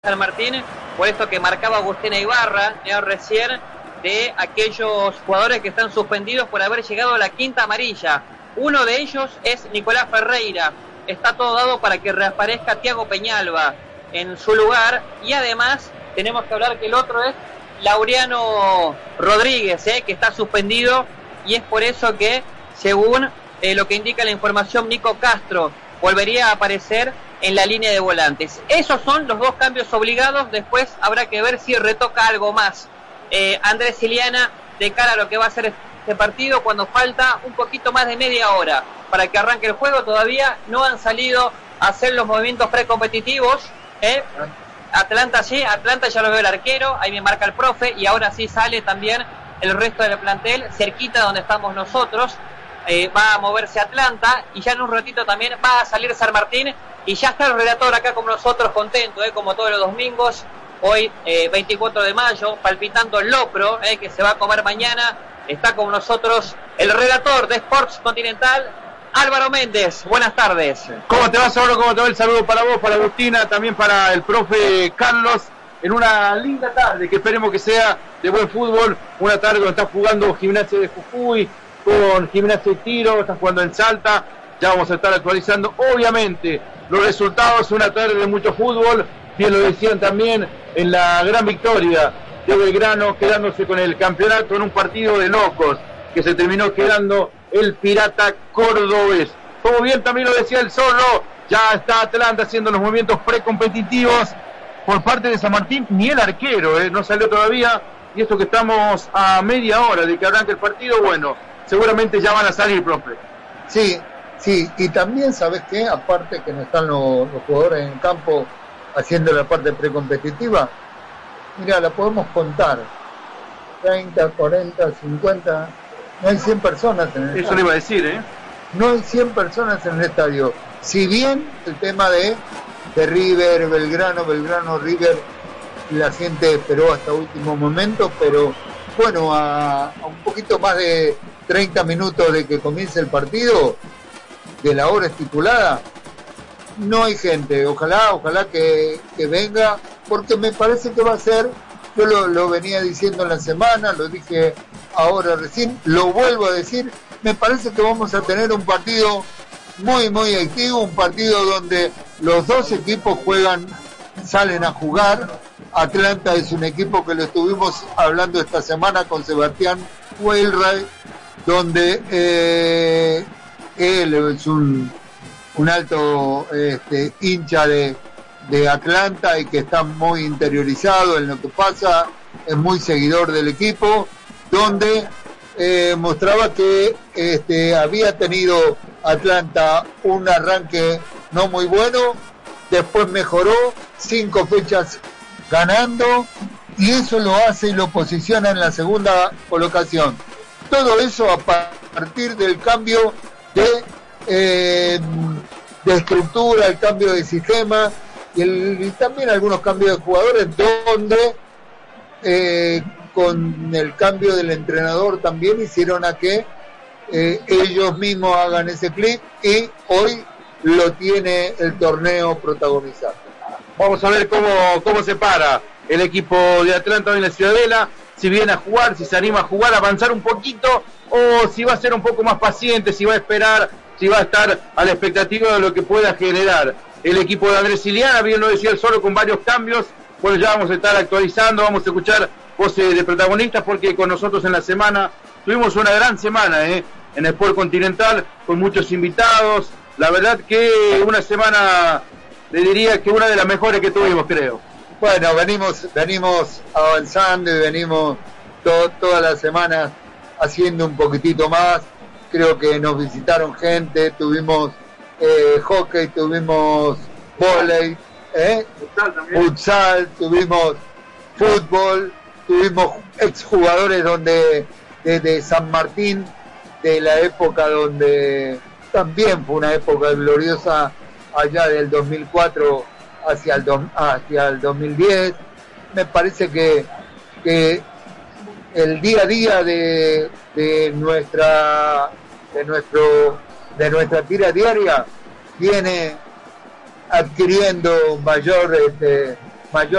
San Martín, por esto que marcaba Agustina Ibarra recién, de aquellos jugadores que están suspendidos por haber llegado a la quinta amarilla. Uno de ellos es Nicolás Ferreira. Está todo dado para que reaparezca Thiago Peñalba en su lugar, y además tenemos que hablar que el otro es Laureano Rodríguez, que está suspendido, y es por eso que, según lo que indica la información, Nico Castro volvería a aparecer en la línea de volantes. Esos son los dos cambios obligados. Después habrá que ver si retoca algo más Andrés Iliana de cara a lo que va a ser este partido, cuando falta un poquito más de media hora para que arranque el juego. Todavía no han salido a hacer los movimientos precompetitivos. Atlanta sí, Atlanta ya lo veo el arquero, ahí me marca el profe, y ahora sí sale también el resto del plantel, cerquita donde estamos nosotros. Va a moverse Atlanta, y ya en un ratito también va a salir San Martín, y ya está el relator acá con nosotros, contento, como todos los domingos. Hoy 24 de mayo, palpitando el locro, que se va a comer mañana. Está con nosotros el relator de Sports Continental, Álvaro Méndez. Buenas tardes. ¿Cómo te va, Saulo? ¿Cómo te va? El saludo para vos, para Agustina, también para el profe Carlos, en una linda tarde que esperemos que sea de buen fútbol. Una tarde donde está jugando Gimnasia de Jujuy con Gimnasia y Tiro, está jugando en Salta. Ya vamos a estar actualizando, obviamente, los resultados. Una tarde de mucho fútbol, bien lo decían también, en la gran victoria de Belgrano, quedándose con el campeonato en un partido de locos, que se terminó quedando el Pirata Cordobés. Como bien también lo decía el Zorro, ya está Atlanta haciendo los movimientos precompetitivos. Por parte de San Martín, ni el arquero no salió todavía, y esto que estamos a media hora de que arranque el partido, bueno, seguramente ya van a salir, profe. Sí, y también, ¿sabes qué? Aparte que no están los jugadores en campo haciendo la parte precompetitiva, mira, la podemos contar, 30, 40, 50, no hay 100 personas en el estadio. Eso le iba a decir, No hay 100 personas en el estadio. Si bien el tema de River, Belgrano, River, la gente esperó hasta último momento, pero bueno, a un poquito más de 30 minutos de que comience el partido, de la hora estipulada, no hay gente. Ojalá que venga, porque me parece que va a ser, yo lo venía diciendo en la semana, lo dije ahora recién, lo vuelvo a decir, me parece que vamos a tener un partido muy, muy activo, un partido donde los dos equipos salen a jugar. Atlanta es un equipo que lo estuvimos hablando esta semana con Sebastián Wainwright, donde él es un alto hincha de Atlanta y que está muy interiorizado en lo que pasa, es muy seguidor del equipo, donde mostraba que había tenido Atlanta un arranque no muy bueno, después mejoró, 5 fechas ganando, y eso lo hace y lo posiciona en la segunda colocación. Todo eso a partir del cambio de estructura, el cambio de sistema y también algunos cambios de jugadores, donde con el cambio del entrenador también hicieron a que ellos mismos hagan ese clic, y hoy lo tiene el torneo protagonizado. Vamos a ver cómo se para el equipo de Atlanta hoy en la Ciudadela, si viene a jugar, si se anima a jugar, a avanzar un poquito, o si va a ser un poco más paciente, si va a esperar, si va a estar a la expectativa de lo que pueda generar el equipo de Andrés Iliana. Bien lo decía el Solo, con varios cambios. Bueno, ya vamos a estar actualizando, vamos a escuchar voces de protagonistas, porque con nosotros en la semana tuvimos una gran semana en Sport Continental, con muchos invitados. La verdad que una semana, le diría que una de las mejores que tuvimos, creo. Bueno, venimos avanzando y venimos todas las semanas haciendo un poquitito más. Creo que nos visitaron gente, tuvimos hockey, tuvimos vóley, futsal, tuvimos fútbol, tuvimos exjugadores de San Martín, de la época donde también fue una época gloriosa, allá del 2004 hacia el 2010. Me parece que el día a día de nuestra tira diaria viene adquiriendo mayor mayor